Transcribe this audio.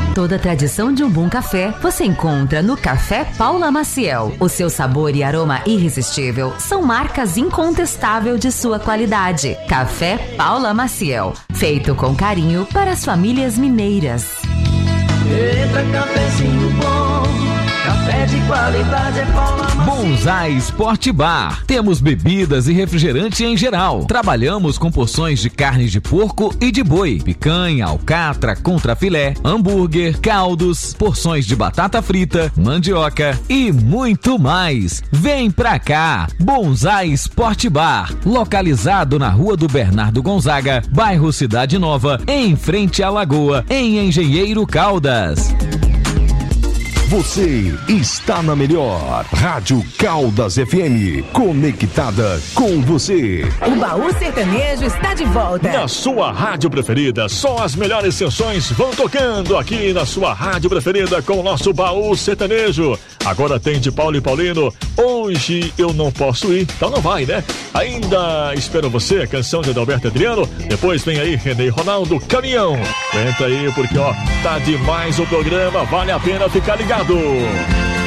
Toda a tradição de um bom café você encontra no Café Paula Maciel. O seu sabor e aroma irresistível são marcas incontestáveis de sua qualidade. Café Paula Maciel, feito com carinho para as famílias mineiras. Eita, cafezinho bom, café de qualidade é Paula Maciel. Bonsai Sport Bar. Temos bebidas e refrigerante em geral. Trabalhamos com porções de carne de porco e de boi, picanha, alcatra, contrafilé, hambúrguer, caldos, porções de batata frita, mandioca e muito mais. Vem pra cá. Bonsai Sport Bar, localizado na Rua do Bernardo Gonzaga, bairro Cidade Nova, em frente à Lagoa, em Engenheiro Caldas. Você está na melhor Rádio Caldas FM, conectada com você. O Baú Sertanejo está de volta. Na sua rádio preferida, só as melhores sessões vão tocando aqui na sua rádio preferida com o nosso Baú Sertanejo. Agora tem de Paulo e Paulino, Hoje Eu Não Posso Ir, então não vai, né? Ainda Espero Você, canção de Adalberto Adriano. Depois vem aí René e Ronaldo, Caminhão. Aguenta aí porque, ó, tá demais o programa, vale a pena ficar ligado.